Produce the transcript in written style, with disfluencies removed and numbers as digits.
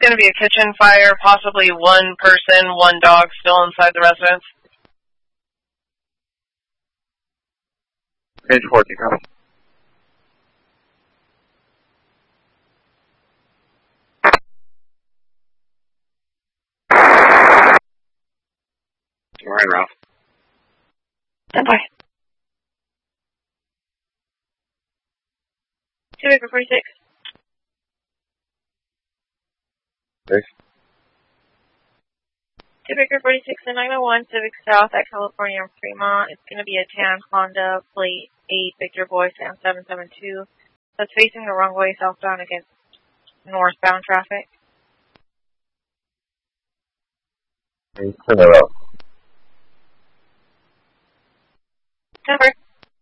going to be a kitchen fire, possibly one person, one dog still inside the residence. Page 14, copy. Ryan Ralph. Stand by. 2 Baker 46. 6. 2 Baker 46 and 901 Civic South at California and Fremont. It's going to be a tan Honda plate 8 Victor Boy Sam 772. So it's facing the wrong way southbound against northbound traffic. Turn that up. Number.